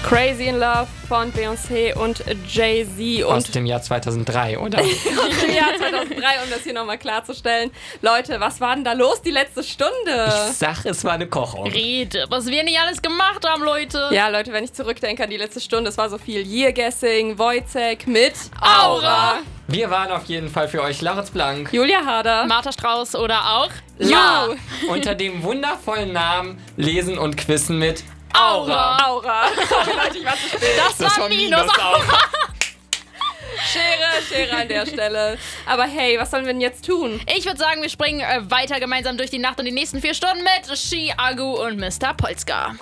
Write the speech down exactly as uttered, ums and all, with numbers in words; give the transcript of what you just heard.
Crazy in Love von Beyoncé und Jay-Z. Und Aus dem Jahr zweitausenddrei, oder? aus dem Jahr zweitausenddrei, um das hier nochmal klarzustellen. Leute, was war denn da los die letzte Stunde? Ich sag, es war eine Kochung. Rede, was wir nicht alles gemacht haben, Leute. Ja, Leute, wenn ich zurückdenke an die letzte Stunde, es war so viel Year-Guessing, Wojciech mit Aura. Wir waren auf jeden Fall für euch Laritz Blank. Julia Harder. Martha Strauß oder auch La. Unter dem wundervollen Namen Lesen und Quizzen mit Aura. Aura. Sorry, Leute, ich war zu spät. Das, das war Minus. auch. Schere, Schere an der Stelle. Aber hey, was sollen wir denn jetzt tun? Ich würde sagen, wir springen äh, weiter gemeinsam durch die Nacht und die nächsten vier Stunden mit She, Agu und Mister Polska.